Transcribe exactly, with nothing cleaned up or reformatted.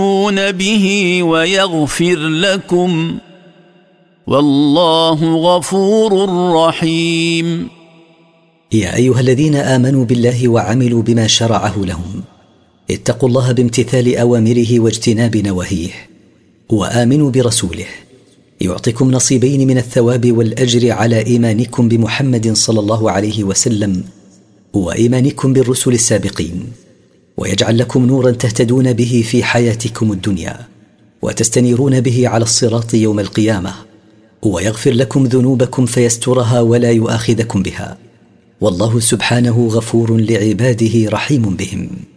به ويغفر لكم والله غفور رحيم. يا أيها الذين آمنوا بالله وعملوا بما شرعه لهم اتقوا الله بامتثال أوامره واجتناب نواهيه، وآمنوا برسوله يعطيكم نصيبين من الثواب والأجر على إيمانكم بمحمد صلى الله عليه وسلم وإيمانكم بالرسل السابقين، ويجعل لكم نورا تهتدون به في حياتكم الدنيا وتستنيرون به على الصراط يوم القيامة، ويغفر لكم ذنوبكم فيسترها ولا يؤاخذكم بها، والله سبحانه غفور لعباده رحيم بهم.